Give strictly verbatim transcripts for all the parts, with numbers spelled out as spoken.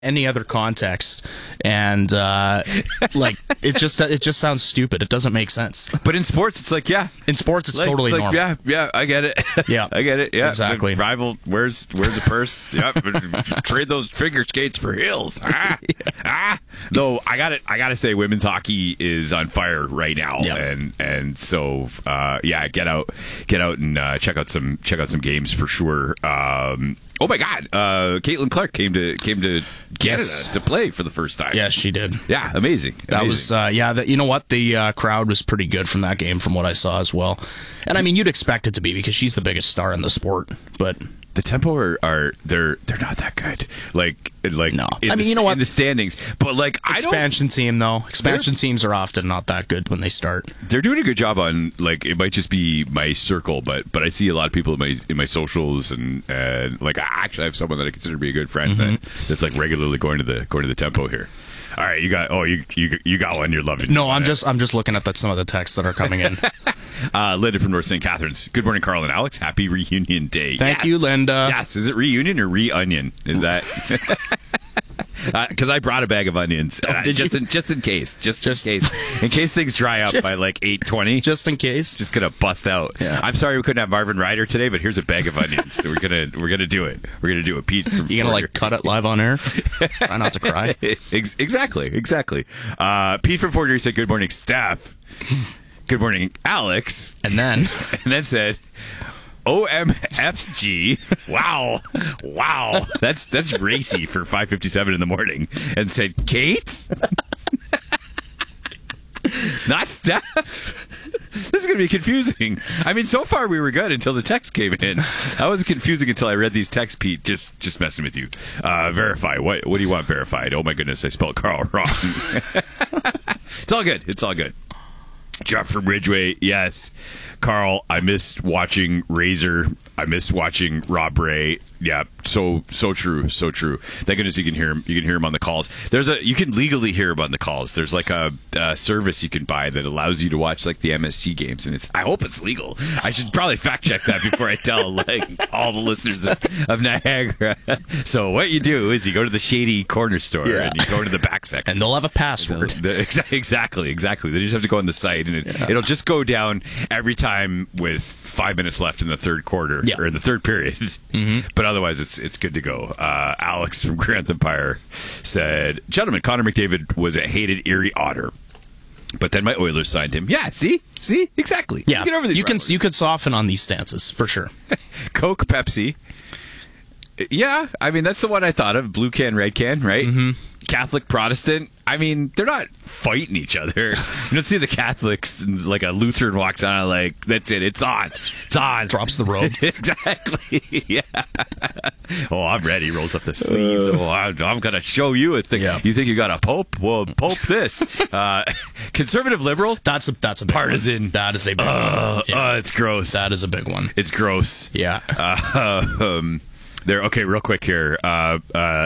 any other context, and uh, like it just it just sounds stupid. It doesn't make sense. But in sports, it's like yeah, in sports it's like, totally like, normal. Yeah, yeah, I get it. Yeah, I get it. Yeah, exactly. The rival, where's where's a purse? Yeah, trade those figure skates for heels. Ah, yeah. ah. Though I got it. I got to say, women's hockey is on fire right now, yeah. and and so uh, yeah, get out, get out and uh, check out some check out some games for sure. Um, oh my God, uh, Caitlin Clark came to came to Canada yes. to play for the first time. Yes, she did. Yeah, amazing. That amazing. was uh, yeah. The, you know what? The uh, crowd was pretty good from that game, from what I saw as well. And I mean, you'd expect it to be because she's the biggest star in the sport, but. The Tempo are, are they're they're not that good. Like like no, in I mean the, you know what in the standings, but like expansion I don't, team though. Expansion teams are often not that good when they start. They're doing a good job on like it might just be my circle, but but I see a lot of people in my in my socials and uh, like I actually have someone that I consider to be a good friend mm-hmm. that, that's like regularly going to the going to the Tempo here. All right, you got oh you you you got one. You're loving. No, I'm just I'm just looking at the, some of the texts that are coming in. uh, Linda from North Saint Catharines. Good morning, Carl and Alex. Happy reunion day. Thank yes. you, Linda. Yes, is it reunion or re-onion? Is that? Because uh, I brought a bag of onions. Oh, did just you? In, just in case, just, just in case, in case things dry up just, by like eight twenty. Just in case, just gonna bust out. Yeah. I'm sorry we couldn't have Marvin Ryder today, but here's a bag of onions. So we're gonna we're gonna do it. We're gonna do it. Pete, from you gonna like cut it live on air? Try not to cry. Ex- exactly, exactly. Uh, Pete from Fort Erie said, "Good morning, Steph." Good morning, Alex. And then, and then said, O M F G. Wow. Wow. That's that's racy for five fifty-seven in the morning. And said, Kate? Not Steph? This is going to be confusing. I mean, so far we were good until the text came in. That was confusing until I read these texts, Pete. Just just messing with you. Uh, verify. What, what do you want verified? Oh, my goodness. I spelled Carl wrong. It's all good. It's all good. Jeff from Ridgeway, yes. Carl, I missed watching Razor. I missed watching Rob Ray. Yeah, so so true, so true. Thank goodness you can hear him. You can hear him on the calls. There's a you can legally hear him on the calls. There's like a, a service you can buy that allows you to watch like the M S G games, and it's. I hope it's legal. I should probably fact check that before I tell like all the listeners of, of Niagara. So what you do is you go to the shady corner store yeah. and you go to the back section, and they'll have a password. The, exactly, exactly. They just have to go on the site, and it, yeah. it'll just go down every time with five minutes left in the third quarter yeah. or in the third period. Mm-hmm. But otherwise, it's it's good to go. Uh, Alex from Grantham Empire said, "Gentlemen, Connor McDavid was a hated Erie Otter, but then my Oilers signed him." Yeah, see, see, exactly. Yeah, Get over these you can rivalries. you could soften on these stances for sure. Coke, Pepsi. Yeah, I mean that's the one I thought of. Blue can, red can, right? Mm-hmm. Catholic, Protestant. I mean, they're not fighting each other. You don't see the Catholics and like a Lutheran walks on, like that's it. It's on. It's on. Drops the robe. Exactly. Yeah. Oh, I'm ready. Rolls up the sleeves. Uh, oh, I'm, I'm gonna show you a thing. Yeah. You think you got a pope? Well, pope this. Uh, conservative liberal. That's a that's a big partisan. One. That is a big uh, one. Yeah. Uh, it's gross. That is a big one. It's gross. Yeah. Uh, um, there. Okay, real quick here. Uh, uh,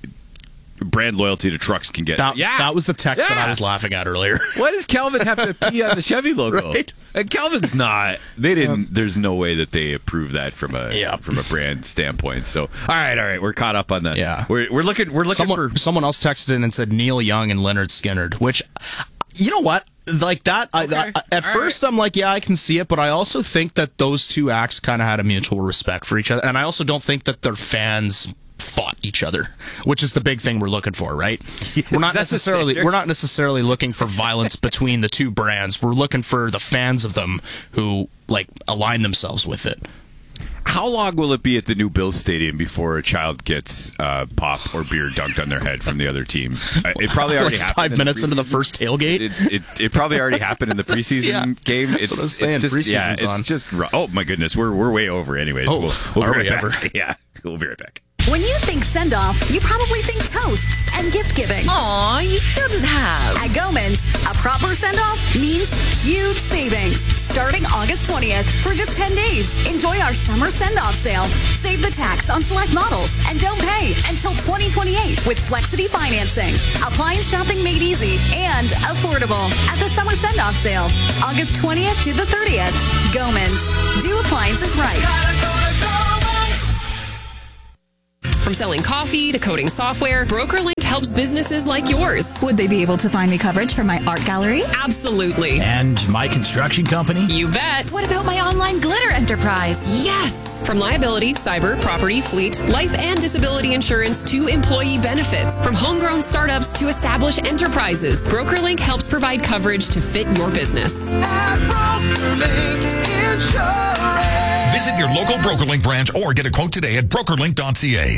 brand loyalty to trucks can get. That, yeah, that was the text yeah. that I was laughing at earlier. Why does Calvin have to pee on the Chevy logo? Right? And Calvin's not. They didn't. Um, there's no way that they approve that from a yeah. from a brand standpoint. So, all right, all right, we're caught up on that. Yeah, we're we're looking. We're looking someone, for someone else texted in and said Neil Young and Leonard Skinner, which, you know what? Like that, okay. I, I, at all first right. I'm like, yeah, I can see it, but I also think that those two acts kind of had a mutual respect for each other, and I also don't think that their fans fought each other, which is the big thing we're looking for, right? Yeah, we're not necessarily we're not necessarily looking for violence between the two brands. We're looking for the fans of them who like align themselves with it. How long will it be at the new Bills Stadium before a child gets uh, pop or beer dunked on their head from the other team? It probably already like happened. Five in minutes the into the first tailgate. It, it, it probably already happened in the preseason yeah. game. It's, That's what I was saying. It's just, yeah, Preseason's it's on. just. Oh my goodness, we're we're way over. Anyways, oh, we'll, we'll are be right we back. ever? Yeah, we'll be right back. When you think send-off, you probably think toasts and gift-giving. Aw, you shouldn't have. At Goman's, a proper send-off means huge savings. Starting August twentieth for just ten days. Enjoy our summer send-off sale. Save the tax on select models and don't pay until twenty twenty-eight with Flexity financing. Appliance shopping made easy and affordable at the summer send-off sale. August twentieth to the thirtieth. Goman's. Do appliances right. From From selling coffee to coding software, BrokerLink helps businesses like yours. Would they be able to find me coverage for my art gallery? Absolutely. And my construction company? You bet. What about my online glitter enterprise? Yes! From liability, cyber, property, fleet, life and disability insurance to employee benefits. From homegrown startups to established enterprises, BrokerLink helps provide coverage to fit your business. At BrokerLink Insurance. Visit your local BrokerLink branch or get a quote today at brokerlink dot c a.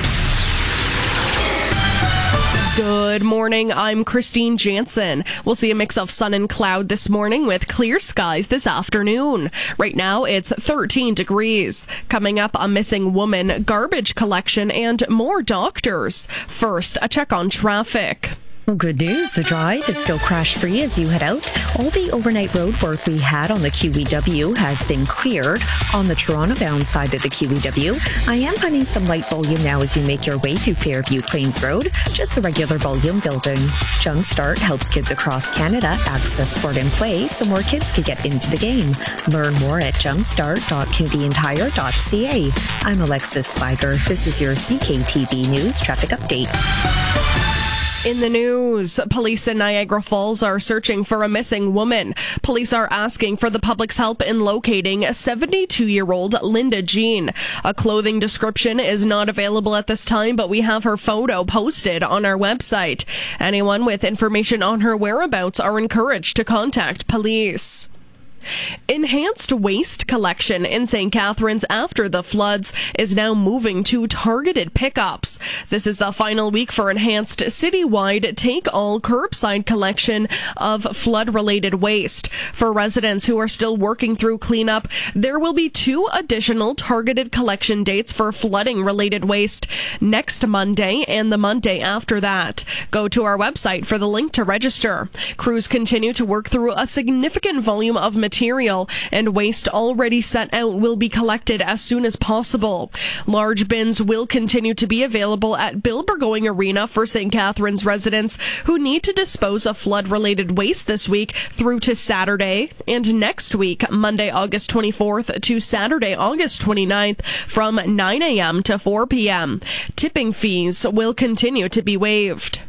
Good morning, I'm Christine Jansen. We'll see a mix of sun and cloud this morning with clear skies this afternoon. Right now, it's thirteen degrees. Coming up, a missing woman, garbage collection, and more doctors. First, a check on traffic. Well, good news. The drive is still crash-free as you head out. All the overnight road work we had on the Q E W has been cleared. On the Toronto-bound side of the Q E W, I am finding some light volume now as you make your way to Fairview Plains Road. Just the regular volume building. Jumpstart helps kids across Canada access sport and play so more kids can get into the game. Learn more at jumpstart dot canadian tire dot c a. I'm Alexis Spiger. This is your C K T V News Traffic Update. In the news, police in Niagara Falls are searching for a missing woman. Police are asking for the public's help in locating seventy-two-year-old Linda Jean. A clothing description is not available at this time, but we have her photo posted on our website. Anyone with information on her whereabouts are encouraged to contact police. Enhanced waste collection in Saint Catharines after the floods is now moving to targeted pickups. This is the final week for enhanced citywide take-all curbside collection of flood-related waste. For residents who are still working through cleanup, there will be two additional targeted collection dates for flooding-related waste next Monday and the Monday after that. Go to our website for the link to register. Crews continue to work through a significant volume of material Material and waste already set out will be collected as soon as possible. Large bins will continue to be available at Bill Burgoyne Arena for Saint Catharines residents who need to dispose of flood-related waste this week through to Saturday, and next week, Monday, August twenty-fourth to Saturday, August twenty-ninth from nine a.m. to four p.m. Tipping fees will continue to be waived.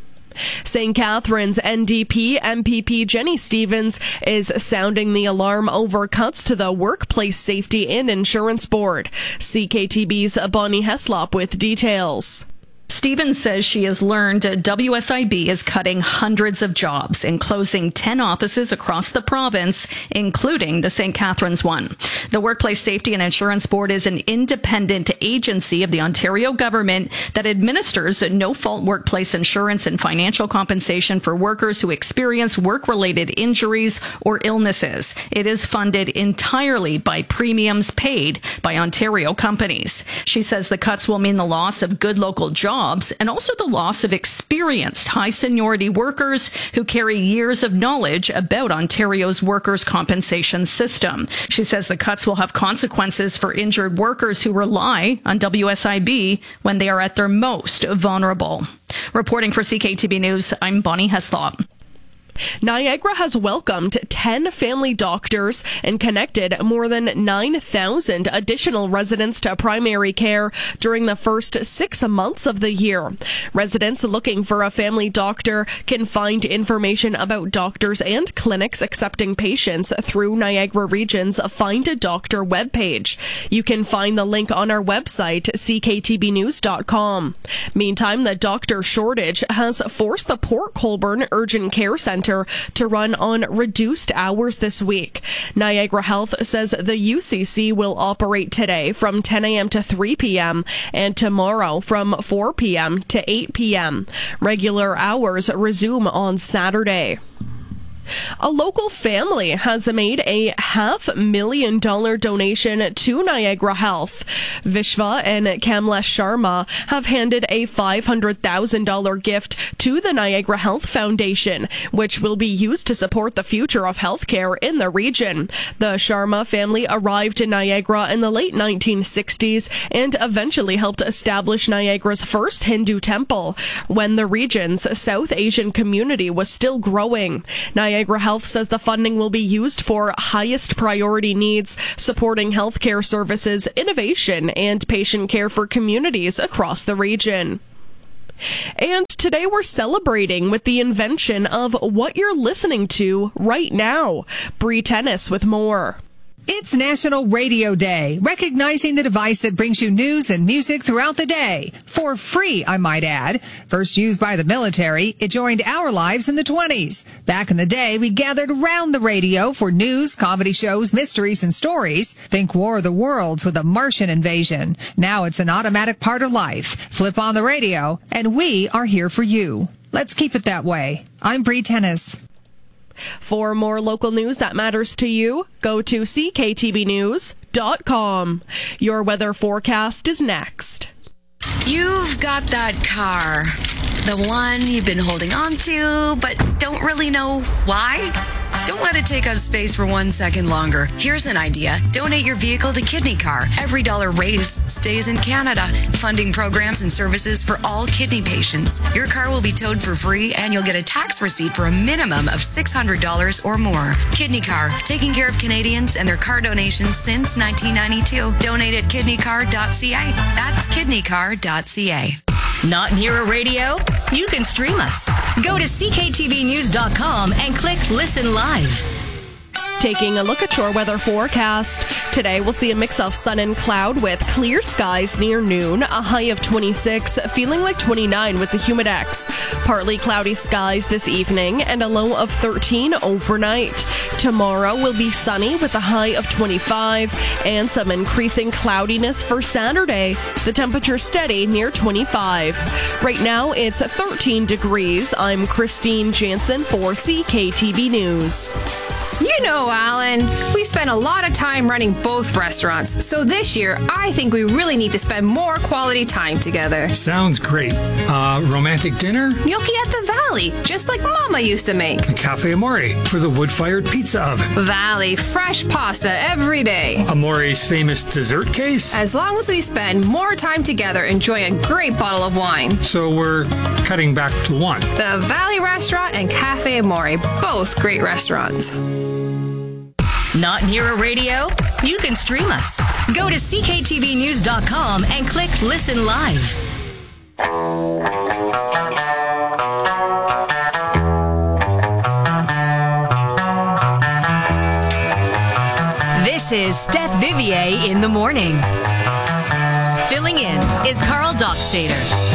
Saint Catharines N D P M P P Jenny Stevens is sounding the alarm over cuts to the Workplace Safety and Insurance Board. C K T B's Bonnie Heslop with details. Stevens says she has learned W S I B is cutting hundreds of jobs and closing ten offices across the province, including the Saint Catharines one. The Workplace Safety and Insurance Board is an independent agency of the Ontario government that administers no-fault workplace insurance and financial compensation for workers who experience work-related injuries or illnesses. It is funded entirely by premiums paid by Ontario companies. She says the cuts will mean the loss of good local jobs and also the loss of experienced high seniority workers who carry years of knowledge about Ontario's workers' compensation system. She says the cuts will have consequences for injured workers who rely on W S I B when they are at their most vulnerable. Reporting for C K T V News, I'm Bonnie Heslop. Niagara has welcomed ten family doctors and connected more than nine thousand additional residents to primary care during the first six months of the year. Residents looking for a family doctor can find information about doctors and clinics accepting patients through Niagara Region's Find a Doctor webpage. You can find the link on our website, c k t b news dot com. Meantime, the doctor shortage has forced the Port Colborne Urgent Care Centre to run on reduced hours this week. Niagara Health says the U C C will operate today from ten a.m. to three p.m. and tomorrow from four p.m. to eight p.m. Regular hours resume on Saturday. A local family has made a half million dollar donation to Niagara Health. Vishva and Kamlesh Sharma have handed a five hundred thousand dollars gift to the Niagara Health Foundation, which will be used to support the future of healthcare in the region. The Sharma family arrived in Niagara in the late nineteen sixties and eventually helped establish Niagara's first Hindu temple when the region's South Asian community was still growing. Niagara Niagara Health says the funding will be used for highest priority needs, supporting healthcare services, innovation, and patient care for communities across the region. And today we're celebrating with the invention of what you're listening to right now. Bree Tennis with more. It's National Radio Day, recognizing the device that brings you news and music throughout the day. For free, I might add. First used by the military, it joined our lives in the twenties. Back in the day, we gathered around the radio for news, comedy shows, mysteries, and stories. Think War of the Worlds with a Martian invasion. Now it's an automatic part of life. Flip on the radio, and we are here for you. Let's keep it that way. I'm Bree Tennis. For more local news that matters to you, go to c k t b news dot com. Your weather forecast is next. You've got that car, the one you've been holding on to, but don't really know why? Don't let it take up space for one second longer. Here's an idea. Donate your vehicle to Kidney Car. Every dollar raised stays in Canada, funding programs and services for all kidney patients. Your car will be towed for free, and you'll get a tax receipt for a minimum of six hundred dollars or more. Kidney Car, taking care of Canadians and their car donations since nineteen ninety-two. Donate at kidney car dot c a. That's kidney car dot c a. Not near a radio? You can stream us. Go to c k t v news dot com and click Listen Live. Taking a look at your weather forecast. Today we'll see a mix of sun and cloud with clear skies near noon, a high of twenty-six, feeling like twenty-nine with the humidex. Partly cloudy skies this evening and a low of thirteen overnight. Tomorrow will be sunny with a high of twenty-five and some increasing cloudiness for Saturday. The temperature steady near twenty-five. Right now it's thirteen degrees. I'm Christine Jansen for C K T V News. You know, Alan, we spend a lot of time running both restaurants, so this year I think we really need to spend more quality time together. Sounds great. Uh, romantic dinner? Gnocchi at the Valley, just like Mama used to make. A Cafe Amore for the wood-fired pizza oven. Valley, fresh pasta every day. Amore's famous dessert case? As long as we spend more time together enjoying a great bottle of wine. So we're cutting back to one. The Valley Restaurant and Cafe Amore, both great restaurants. Not near a radio? You can stream us. Go to c k t v news dot com and click Listen Live. This is Steph Vivier in the morning. Filling in is Carl Dockstader.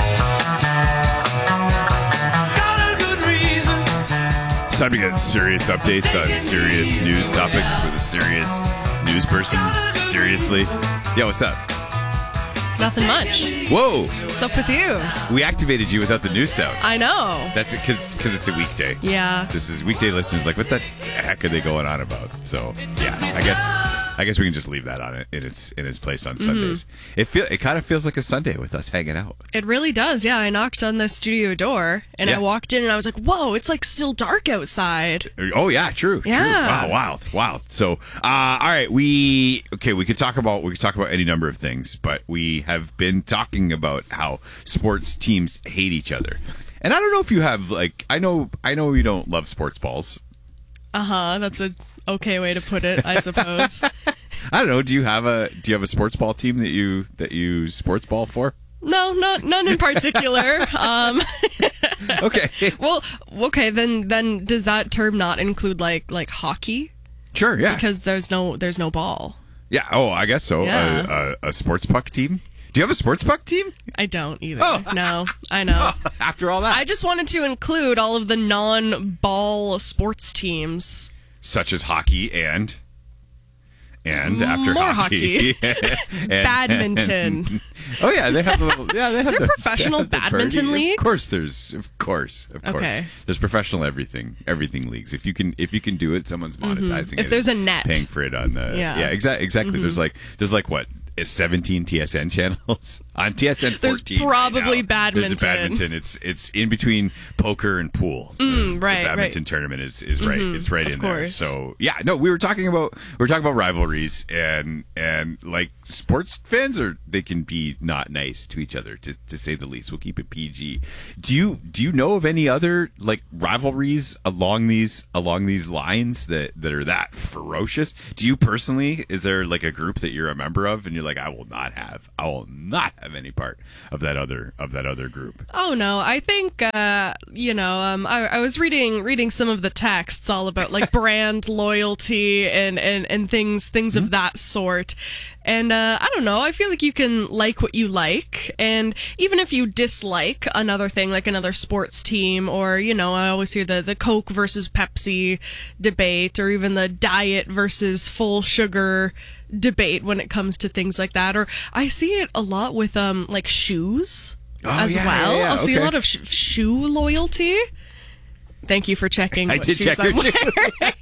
Time to get serious updates on serious news topics with a serious news person. Seriously. Yeah, what's up? Nothing much. Whoa. What's up with you? We activated you without the news sound. I know. That's it, because it's a weekday. Yeah. This is weekday listeners like, what the heck are they going on about? So, yeah, I guess I guess we can just leave that on it in its in its place on Sundays. Mm-hmm. It feel it kind of feels like a Sunday with us hanging out. It really does. Yeah, I knocked on the studio door and yeah. I walked in and I was like, "Whoa, it's like still dark outside." Oh yeah, true. Yeah. True. Wow, wild, wild. So, uh, all right, we okay. We could talk about we could talk about any number of things, but we have been talking about how sports teams hate each other, and I don't know if you have like I know I know you don't love sports balls. Uh huh. That's a okay way to put it, I suppose. I don't know. Do you have a Do you have a sports ball team that you that you sports ball for? No, not none in particular. um, okay. Well, okay. Then then does that term not include like like hockey? Sure. Yeah. Because there's no there's no ball. Yeah. Oh, I guess so. Yeah. A, a, a sports puck team. Do you have a sports puck team? I don't either. Oh. No, I know. After all that, I just wanted to include all of the non-ball sports teams, such as hockey and and after more hockey, hockey. and, badminton. And, oh yeah, they have a little. Yeah, they Is have there the, professional badminton the leagues? Of course, there's. Of course, of course. Okay. There's professional everything, everything leagues. If you can, if you can do it, someone's monetizing mm-hmm. it. If there's a net, paying for it on the. Yeah, yeah exactly. Exactly. Mm-hmm. There's like, there's like what. Is seventeen T S N channels on T S N fourteen. There's probably right badminton. There's a badminton. It's it's in between poker and pool. Mm, right, the badminton right. tournament is is right. Mhm, It's right of in course. there. So yeah, no, we were talking about we were talking about rivalries and and like sports fans are they can be not nice to each other to, to say the least. We'll keep it P G. Do you do you know of any other like rivalries along these along these lines that that are that ferocious? Do you personally? Is there like a group that you're a member of and you're like, I will not have I will not have any part of that other of that other group? Oh no, I think uh, you know. Um, I, I was reading reading some of the texts all about like brand loyalty and, and, and things things Mm-hmm. of that sort. And uh, I don't know. I feel like you can like what you like, and even if you dislike another thing, like another sports team, or you know, I always hear the the Coke versus Pepsi debate, or even the diet versus full sugar debate when it comes to things like that. Or I see it a lot with um like shoes. Oh, as yeah, well. yeah, yeah. I'll see a Okay. lot of sh- shoe loyalty. Thank you for checking. I what did shoes check I'm your wearing.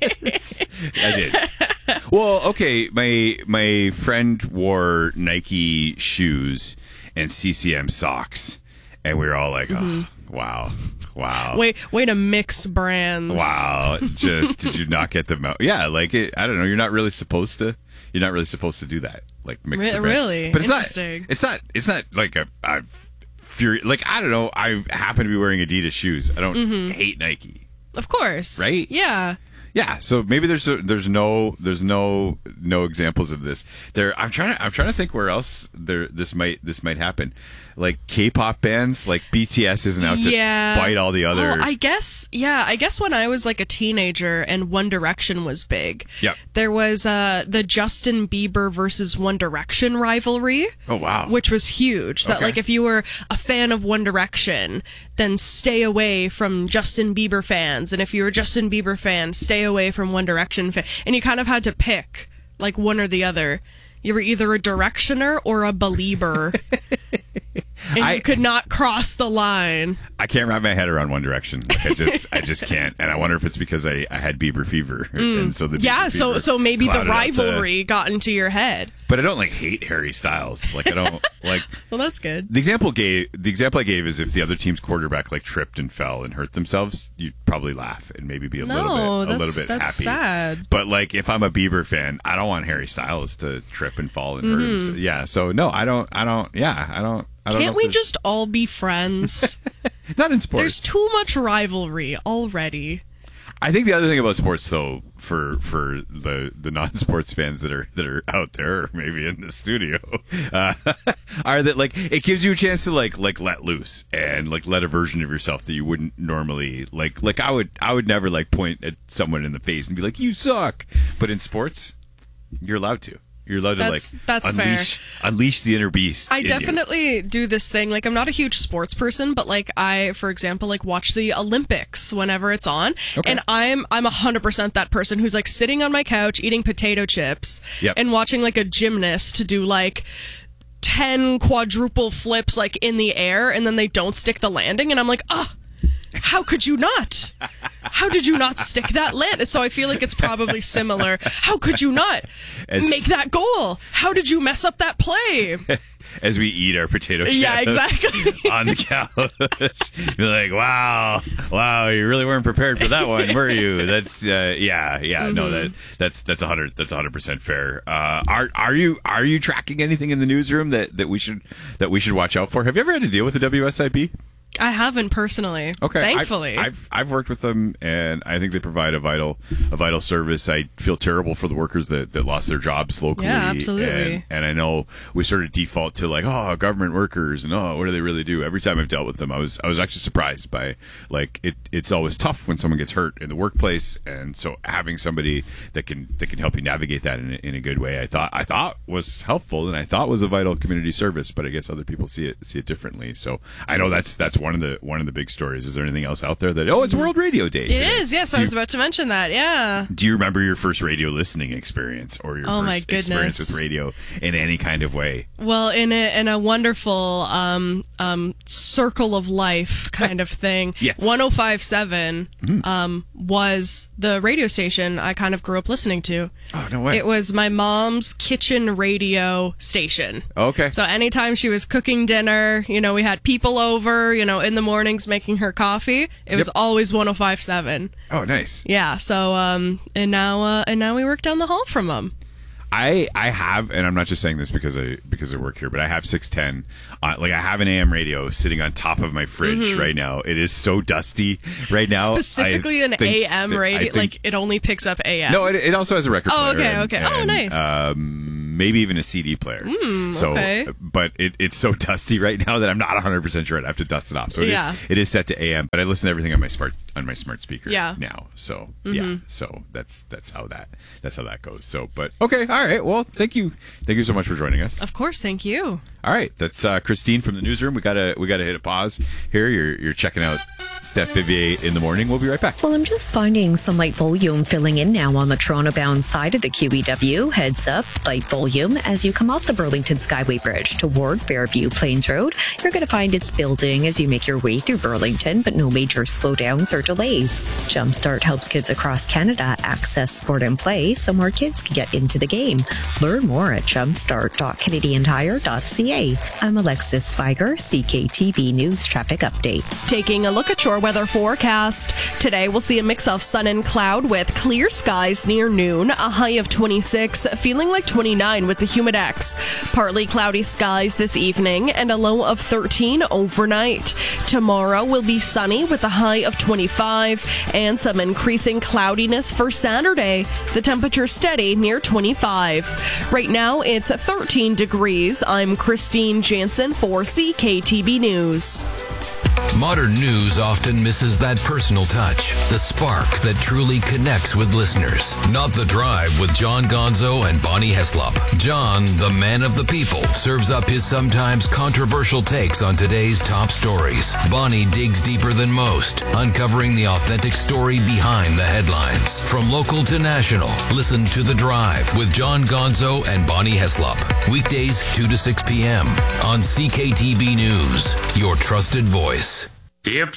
I did. Well, okay, my my friend wore Nike shoes and C C M socks, and we were all like, Mhm. "Oh, wow, wow." Way, way to mix brands. Wow, just did you not get them out? Yeah, like it, I don't know. You're not really supposed to. You're not really supposed to do that. Like mix Re- the brands. really? But it's not. Interesting. It's not. It's not like a. a fury. Like I don't know. I happen to be wearing Adidas shoes. I don't Mhm. hate Nike. Of course. Right? Yeah. Yeah, so maybe there's a, there's no there's no no examples of this. There, I'm trying to I'm trying to think where else there this might this might happen. Like K-pop bands, like B T S isn't out to Yeah. fight all the other. Oh, I guess. Yeah, I guess when I was like a teenager and One Direction was big. Yep. There was uh, the Justin Bieber versus One Direction rivalry. Oh wow. Which was huge. That Okay. like if you were a fan of One Direction, then stay away from Justin Bieber fans, and if you were a Justin Bieber fan, stay away from One Direction fan. And you kind of had to pick like one or the other. You were either a Directioner or a Belieber. And I- you could not cross the line. I can't wrap my head around One Direction. Like I just I just can't. And I wonder if it's because I, I had Bieber fever, Mm. and so the Bieber yeah, so fever so maybe the clouded out rivalry got into your head. But I don't like hate Harry Styles. Like I don't like. Well, that's good. The example gave the example I gave is if the other team's quarterback like tripped and fell and hurt themselves, you'd probably laugh and maybe be a No, little bit a that's- little bit that's happy. sad. But like if I'm a Bieber fan, I don't want Harry Styles to trip and fall and hurt Mhm. himself. Yeah, so no, I don't. I don't. Yeah, I don't. I don't know Can't if we there's- just all be friends? not in sports? There's too much rivalry already. I think the other thing about sports, though, for for the, the non-sports fans that are that are out there, or maybe in the studio, uh, are that like it gives you a chance to like like let loose and like let a version of yourself that you wouldn't normally like. Like I would I would never like point at someone in the face and be like, "You suck," but in sports, you're allowed to. You're allowed That's- to like that's fair. unleash unleash the inner beast. I in you. definitely do this thing. Like, I'm not a huge sports person, but like, I, for example, like watch the Olympics whenever it's on, and I'm I'm a hundred percent that person who's like sitting on my couch eating potato chips Yep. and watching like a gymnast do like ten quadruple flips like in the air, and then they don't stick the landing, and I'm like, ah. How could you not? How did you not stick that land? So I feel like it's probably similar. How could you not As- make that goal? How did you mess up that play? As we eat our potato chips Yeah, exactly. on the couch. You're like, wow, wow, you really weren't prepared for that one, were you? That's uh, yeah, yeah, no, Mhm. that that's that's a hundred that's a hundred percent fair. Uh, are are you are you tracking anything in the newsroom that, that we should that we should watch out for? Have you ever had to deal with the W S I B? I haven't personally. Okay, Thankfully. I've, I've I've worked with them, and I think they provide a vital a vital service. I feel terrible for the workers that, that lost their jobs locally. Yeah, absolutely. And, and I know we sort of default to like, oh, government workers, and oh, what do they really do? Every time I've dealt with them, I was I was actually surprised by like it. It's always tough when someone gets hurt in the workplace, and so having somebody that can that can help you navigate that in a, in a good way, I thought I thought was helpful, and I thought was a vital community service. But I guess other people see it see it differently. So I know that's that's one of the one of the big stories. Is there anything else out there that oh, it's World Radio Day? It today. is, yes. Do I you- was about to mention that. Yeah. Do you remember your first radio listening experience or your Oh, first my experience goodness. with radio in any kind of way? Well, in a in a wonderful um um circle of life kind of thing. Yes. one oh five point seven Mhm. um was the radio station I kind of grew up listening to. Oh, no way. It was my mom's kitchen radio station. Okay. So anytime she was cooking dinner, you know, we had people over, you know, know, in the mornings making her coffee, it was Yep. always one oh five point seven. Oh, nice. Yeah, so, um, and now, uh, and now we work down the hall from them. I I have, and I'm not just saying this because I because I work here, but I have six ten. Uh, like I have an A M radio sitting on top of my fridge Mhm. right now. It is so dusty right now. Specifically I an think A M that- I radio, think- like it only picks up A M. No, it, it also has a record Oh, player. okay, and- okay. Oh, and, nice. Um, maybe even a C D player. Mm, so, okay. but it, it's so dusty right now that I'm not one hundred percent sure I'd have to dust it off. So it Yeah. is it is set to A M, but I listen to everything on my smart on my smart speaker Yeah. now. So Mhm. yeah, so that's that's how that that's how that goes. So, but okay, all right. Well, thank you, thank you so much for joining us. Of course, thank you. All right, that's uh, Christine from the newsroom. We gotta we gotta hit a pause here. You're you're checking out Steph Vivier in the morning. We'll be right back. Well, I'm just finding some light volume filling in now on the Toronto-bound side of the Q E W. Heads up, light volume as you come off the Burlington Skyway Bridge toward Fairview Plains Road. You're going to find it's building as you make your way through Burlington, but no major slowdowns or delays. Jumpstart helps kids across Canada access sport and play so more kids can get into the game. Learn more at jumpstart dot canadian tire dot c a. I'm Alexis Spiger, C K T V News Traffic Update. Taking a look at your weather forecast. Today we'll see a mix of sun and cloud with clear skies near noon, a high of twenty-six, feeling like twenty-nine with the humidex. Partly cloudy skies this evening and a low of thirteen overnight. Tomorrow will be sunny with a high of twenty-five and some increasing cloudiness for Saturday. The temperature steady near twenty-five. Right now it's thirteen degrees. I'm Christine Jansen for C K T V News. Modern news often misses that personal touch, the spark that truly connects with listeners. Not The Drive with John Gonzo and Bonnie Heslop. John, the man of the people, serves up his sometimes controversial takes on today's top stories. Bonnie digs deeper than most, uncovering the authentic story behind the headlines. From local to national, listen to The Drive with John Gonzo and Bonnie Heslop. Weekdays two to six p.m. on C K T V News, your trusted voice. If